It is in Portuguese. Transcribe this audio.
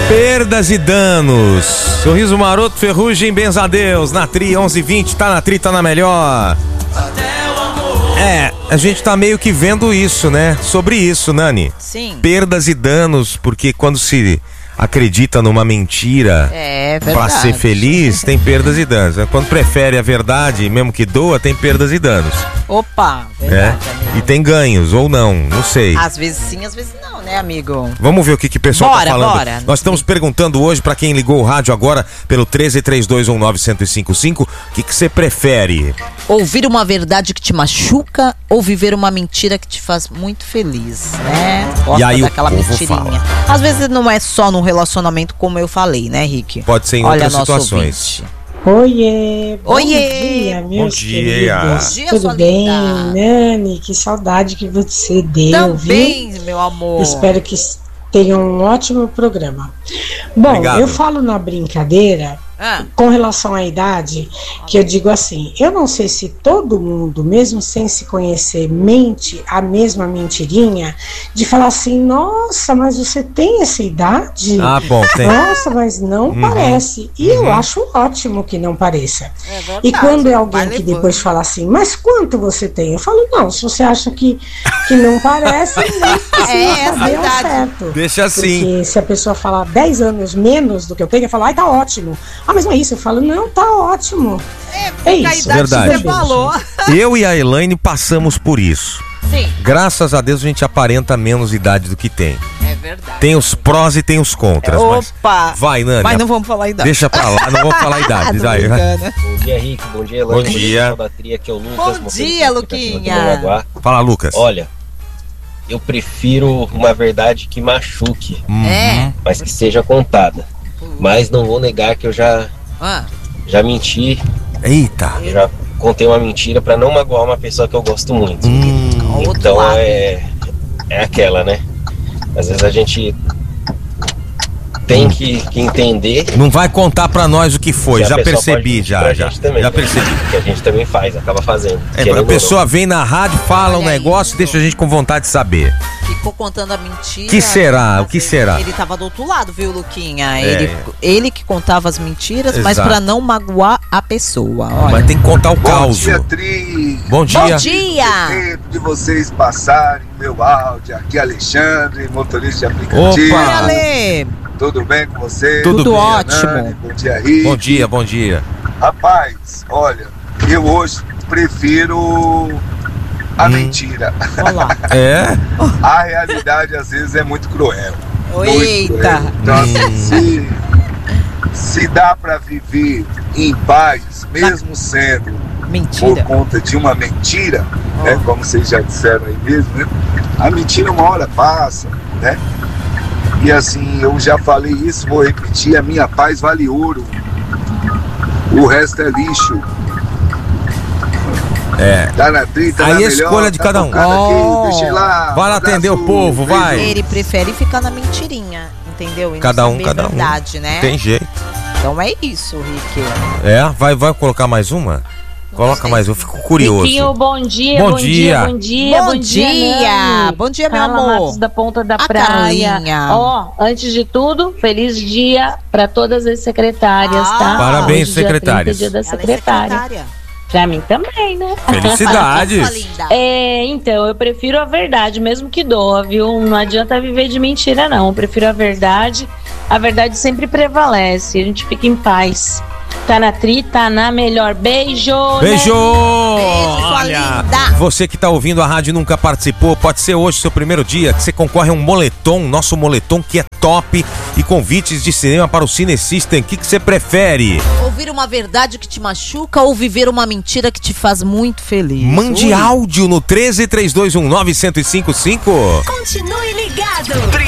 Perdas e danos. Sorriso Maroto, Ferrugem, benza a Deus. Na Tri 11:20, tá na Tri, tá na melhor. A gente tá meio que vendo isso, né? Sobre isso, Nani. Sim. Perdas e danos, porque quando se acredita numa mentira pra ser feliz, tem perdas e danos. Quando prefere a verdade, mesmo que doa, tem perdas e danos. Opa, verdade, amigo. E tem ganhos, ou não sei. Às vezes sim, às vezes não, né, amigo? Vamos ver o que o pessoal tá falando. Bora. Nós estamos perguntando hoje, pra quem ligou o rádio agora, pelo 1332191055, o que você prefere? Ouvir uma verdade que te machuca ou viver uma mentira que te faz muito feliz, né? Gosta E aí daquela o povo mentirinha. fala. Às vezes não é só no relacionamento, como eu falei, né, Rick? Pode ser em Olha outras nosso situações. ouvinte. Oiê! Oiê! Bom dia, meus Bom dia. queridos. Bom dia, Tudo sua bem, linda. Nani? Que saudade que você deu, viu? Também, meu amor. Espero que tenha um ótimo programa. Bom, Obrigado. eu falo na brincadeira com relação à idade, que eu digo assim, eu não sei se todo mundo, mesmo sem se conhecer, mente a mesma mentirinha, de falar assim, nossa, mas você tem essa idade? Ah, bom, tem. Nossa, mas não parece. E eu acho ótimo que não pareça. É verdade, E quando é vai alguém que levando. depois fala assim, mas quanto você tem? Eu falo, não, se você acha que não parece, não essa deu idade. certo. Deixa assim. Porque se a pessoa falar 10 anos menos do que eu tenho, eu falo, ai, tá ótimo. Ah, mas não é isso. Eu falo, não, tá ótimo. É A isso. idade Verdade. que você falou. Eu e a Elaine passamos por isso. Sim, Graças a Deus a gente aparenta menos idade do que tem. é verdade. Tem os prós e tem os contras. Opa! Mas vai, Nani. Mas não vamos falar a idade. Deixa pra lá, não vou falar idade. Tô Vai. brincando. Bom dia, Rick. Bom dia, Elaine. Bom dia. Da Tri, aqui é o Lucas. Bom motorista dia, do aplicativo Luquinha. aqui do Araguá. Fala, Lucas. Olha, eu prefiro uma verdade que machuque, É. mas que seja contada. Mas não vou negar que eu já menti, Eita. eu já contei uma mentira pra não magoar uma pessoa que eu gosto muito. Outro Então lado. é aquela, né? Às vezes a gente tem que entender. Não vai contar pra nós o que foi, que a já pessoa percebi, pode mentir já. pra gente também, Já né? percebi. Que a gente também faz, acaba fazendo. É, querendo a ou pessoa vem na rádio, fala um Olha negócio isso. e deixa a gente com vontade de saber. Ficou contando a mentira. Que será? Às O que vezes será? Ele tava do outro lado, viu, Luquinha? É. Ele que contava as mentiras, mas Exato. pra não magoar a pessoa. Olha. Mas tem que contar o Bom caos. dia, Tri. Bom dia. Bom dia! Tempo de vocês passarem meu áudio. Aqui é Alexandre, motorista de aplicativo. Opa! Oi, Ale! Tudo bem com vocês? Tudo Tudo bem. ótimo. Nani, bom dia, Rick. Bom dia, bom dia. Rapaz, olha, eu hoje prefiro a mentira. Olha lá. É? A realidade às vezes é muito cruel. Muito Eita! cruel. Então, assim, se dá pra viver em paz, mesmo sendo por Mentira. conta de uma mentira, né, como vocês já disseram aí mesmo, né? A mentira uma hora passa, né? E assim, eu já falei isso, vou repetir, a minha paz vale ouro. O resto é lixo. É. Tá na Tri, tá Aí na é melhor, escolha de tá cada um. tocando Oh. aqui, deixa eu ir lá. Vai lá atender o povo, beijo. vai. Ele prefere ficar na mentirinha, entendeu? E não Cada um, saber cada a um. verdade, né? Tem jeito. Então é isso, Rick. É? Vai colocar mais uma? Coloca sei. mais, eu fico curioso. Riquinho, bom dia, Bom bom dia. dia, bom dia, Bom dia. Nani. Bom dia, meu Fala, amor. Matos da Ponta da A Praia. Carlinha. Ó, antes de tudo, feliz dia para todas as secretárias, tá? Parabéns, Hoje, dia secretárias. 30, dia da Ela é secretária. secretária. Pra mim também, né? Sua Felicidades. linda. Então, eu prefiro a verdade, mesmo que doa, viu? Não adianta viver de mentira, não. Eu prefiro a verdade. A verdade sempre prevalece. A gente fica em paz. Tá na Tri, tá na melhor. Beijo! Beijo! sua Olha, linda. você que tá ouvindo a rádio e nunca participou, pode ser hoje seu primeiro dia, que você concorre a um moletom, nosso moletom que é top, e convites de cinema para o Cine System. O que você prefere? Ouvir uma verdade que te machuca ou viver uma mentira que te faz muito feliz? Mande Ui. áudio no 1332191055. Continue ligado.